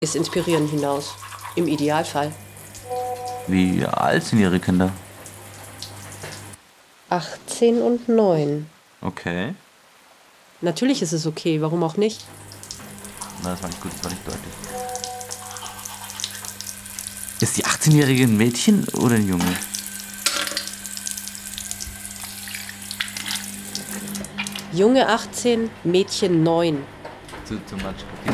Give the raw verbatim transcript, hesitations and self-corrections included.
Das Inspirieren hinaus. Im Idealfall. Wie alt sind Ihre Kinder? achtzehn und neun. Okay. Natürlich ist es okay, warum auch nicht? Na, das war nicht gut, das war nicht deutlich. Ist die achtzehnjährige ein Mädchen oder ein Junge? Junge achtzehn, Mädchen neun. Too, too much. Okay.